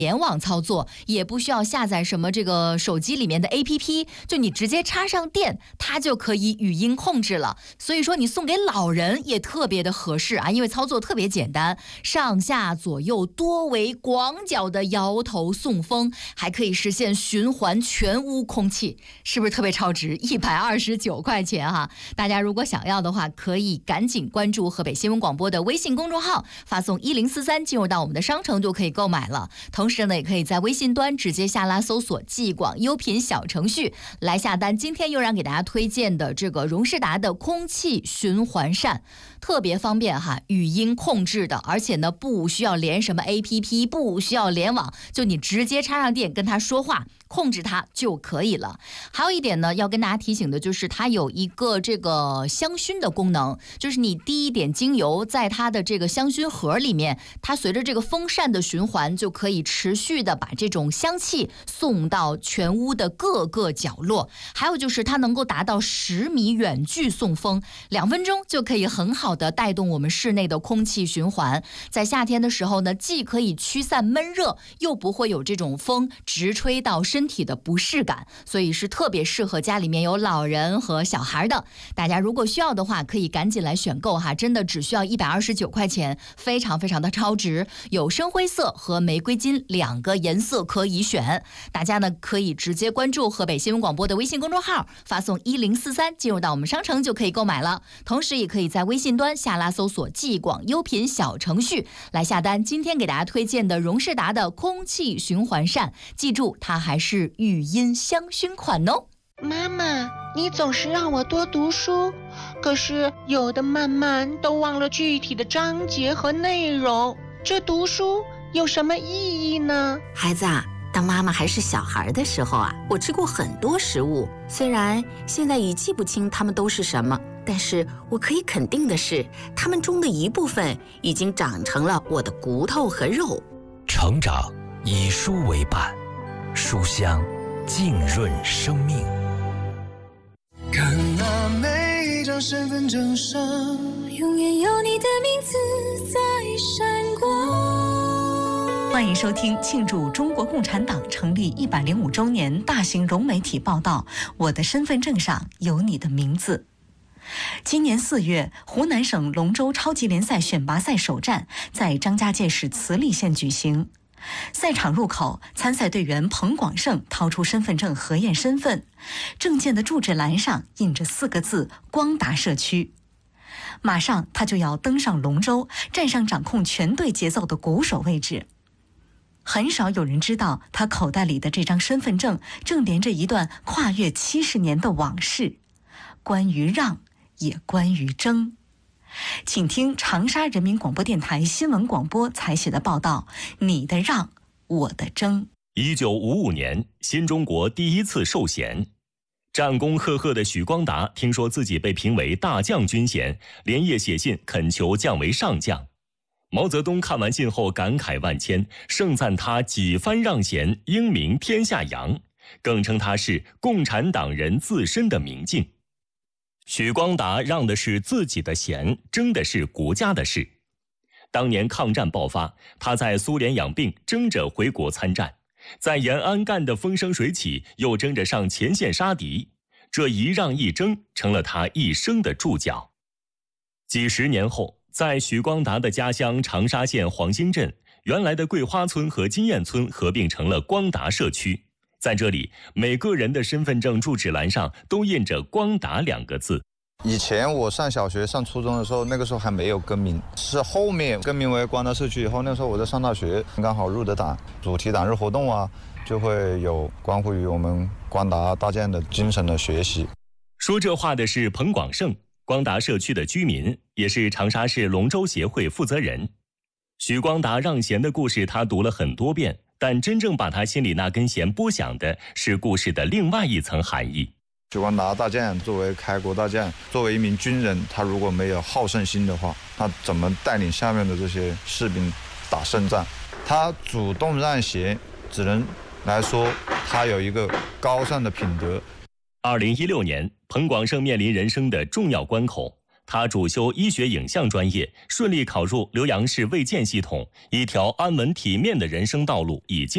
联网操作，也不需要下载什么这个手机里面的 APP， 就你直接插上电，它就可以语音控制了。所以说你送给老人也特别的合适啊，因为操作特别简单，上下左右多维广角的摇头送风，还可以实现循环全屋空气，是不是特别超值？129块钱哈！大家如果想要的话，可以赶紧关注河北新闻广播的微信公众号，发送1043进入到我们的商城就可以购买了。同时呢，也可以在微信端直接下拉搜索既广优品小程序来下单。今天又让给大家推荐的这个荣仕达的空气循环扇，特别方便哈，语音控制的，而且呢不需要连什么 APP， 不需要联网，就你直接插上电跟它说话，控制它就可以了。还有一点呢，要跟大家提醒的就是它有一个这个香薰的功能，就是你滴一点精油在它的这个香薰盒里面，它随着这个风扇的循环就可以持续的把这种香气送到全屋的各个角落。还有就是它能够达到10米远距送风，2分钟就可以很好的带动我们室内的空气循环。在夏天的时候呢，既可以驱散闷热，又不会有这种风直吹到身体的不适感，所以是特别适合家里面有老人和小孩的。大家如果需要的话，可以赶紧来选购哈，真的只需要129块钱，非常非常的超值。有深灰色和玫瑰金2个颜色可以选，大家呢可以直接关注河北新闻广播的微信公众号，发送1043进入到我们商城就可以购买了。同时也可以在微信端下拉搜索既广优品小程序来下单。今天给大家推荐的荣仕达的空气循环扇，记住它还是语音香薰款哦。 妈妈，你总是让我多读书，可是有的慢慢都忘了具体的章节和内容，这读书有什么意义呢？ 孩子啊，当妈妈还是小孩的时候啊，我吃过很多食物，虽然现在已记不清它们都是什么，但是我可以肯定的是，它们中的一部分已经长成了我的骨头和肉。 成长以书为伴，书香浸润生命。 看那每张身份证上， 永远有你的名字在闪光。 欢迎收听庆祝中国共产党成立105周年大型融媒体报道《我的身份证上有你的名字》。今年4月，湖南省龙舟超级联赛选拔赛首战在张家界市慈利县举行。赛场入口，参赛队员彭广胜掏出身份证核验身份，证件的注释栏上印着4个字“光达社区”。马上他就要登上龙舟，站上掌控全队节奏的鼓手位置。很少有人知道，他口袋里的这张身份证正连着一段跨越70年的往事，关于让，也关于争。请听长沙人民广播电台新闻广播采写的报道：你的让，我的争。 1955年，新中国第一次授衔，战功赫赫的许光达听说自己被评为大将军衔，连夜写信恳求降为上将。毛泽东看完信后感慨万千，盛赞他几番让贤，英名天下扬，更称他是共产党人自身的明镜。许光达让的是自己的贤，争的是国家的事。当年抗战爆发，他在苏联养病，争着回国参战，在延安干得风生水起，又争着上前线杀敌。这一让一争，成了他一生的注脚。几十年后，在许光达的家乡长沙县黄兴镇，原来的桂花村和金燕村合并成了光达社区。在这里，每个人的身份证注释栏上都印着光达2个字。 以前我上小学上初中的时候，那个时候还没有更名，是后面更名为光达社区以后，那时候我在上大学，刚好入的党，主题党日活动啊，就会有关乎于我们光达大将的精神的学习。 说这话的是彭广胜，光达社区的居民，也是长沙市龙舟协会负责人。许光达让贤的故事他读了很多遍，但真正把他心里那根弦拨响的是故事的另外一层含义。 许光达大将作为开国大将，作为一名军人，他如果没有好胜心的话，他怎么带领下面的这些士兵打胜仗？他主动让贤，只能来说他有一个高尚的品德。 2016年，彭广胜面临人生的重要关口，他主修医学影像专业，顺利考入浏阳市卫健系统，一条安稳体面的人生道路已经